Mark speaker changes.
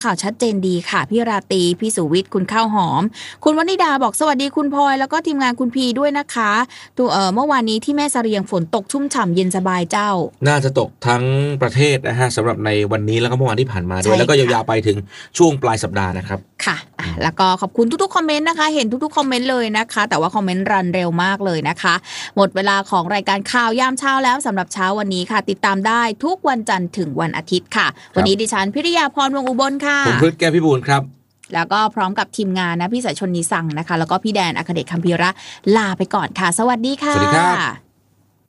Speaker 1: ข่าวชัดเจนดีค่ะพี่ราตรีพี่สุวิทย์คุณข้าวหอมคุณวนิดาบอกสวัสดีคุณพลอยแล้วก็ทีมงานคุณพีด้วยนะคะตัวเมื่อวานนี้ที่แม่เสรียงฝนตกชุ่มฉ่ำเย็นสบายเจ้า
Speaker 2: น่าจะตกทั้งประเทศนะฮะสำหรับในวันนี้แล้วก็เมื่อวานที่ผ่านมาด้วยแล้วก็ยาวๆไปถึงช่วงปลายสัปดาห์นะครับ
Speaker 1: ค่ะแล้วก็ขอบคุณทุกๆคอมเมนต์นะคะเห็นทุกๆคอมเมนต์เลยนะคะแต่ว่าคอมเมนต์รันเร็วมากเลยนะคะหมดเวลาของรายการข่าวยามเช้าแล้วสำหรับเช้าวันนี้ค่ะติดตามได้ทุกวันจันทร์ถึงวันอาทิตย์ค่ะวันนี้ดิฉันพิริยาพรวงอุบลค่ะ
Speaker 2: ผมพฤทธิ์แก้วพิบูลครับ
Speaker 1: แล้วก็พร้อมกับทีมงานนะพี่สายชนนิสังนะคะแล้วก็พี่แดนอัคเดชคัมภีระลาไปก่อนค่ะสวัสดีค่ะ
Speaker 2: สวัสดีครับ